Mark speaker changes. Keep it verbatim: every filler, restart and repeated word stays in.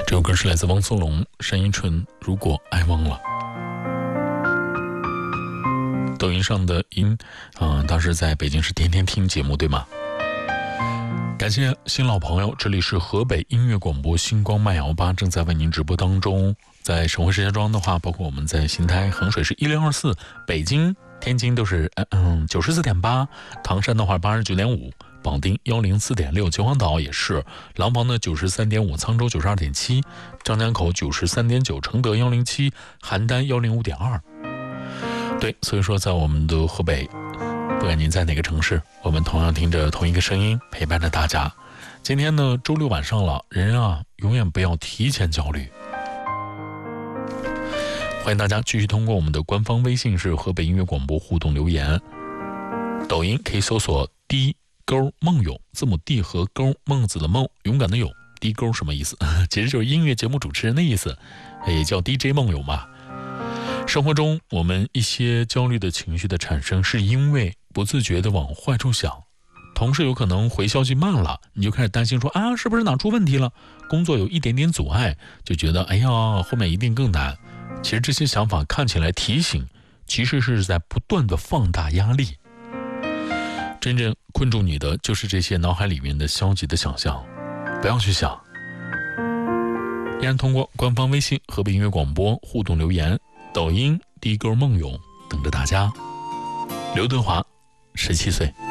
Speaker 1: 这首歌是来自汪苏泷，单依纯，如果爱忘了。抖音上的音，嗯、呃，当时在北京是天天听节目，对吗？感谢新老朋友，这里是河北音乐广播星光慢摇吧，正在为您直播当中。在省会石家庄的话，包括我们在邢台、衡水是一零二四，北京、天津都是嗯九十四点八，唐山的话八十九点五，绑定幺零四点六，秦皇岛也是，廊坊的九十三点五，沧州九十二点七，张家口九十三点九，承德幺零七，邯郸幺零五点二。对，所以说在我们的河北，不管您在哪个城市，我们同样听着同一个声音，陪伴着大家。今天呢，周六晚上了，人啊，永远不要提前焦虑。欢迎大家继续通过我们的官方微信是河北音乐广播互动留言，抖音可以搜索 D 勾梦勇，字母 D 和勾孟子的孟，勇敢的勇。D 勾什么意思？其实就是音乐节目主持人的意思，也叫 D J 梦勇嘛。生活中我们一些焦虑的情绪的产生，是因为不自觉的往坏处想，同事有可能回消息慢了，你就开始担心说啊，是不是哪出问题了？工作有一点点阻碍，就觉得哎呀，后面一定更难。其实这些想法看起来提醒，其实是在不断的放大压力。真正困住你的就是这些脑海里面的消极的想象，不要去想。依然通过官方微信河北音乐广播互动留言，抖音第一勾梦勇等着大家。刘德华，十七岁。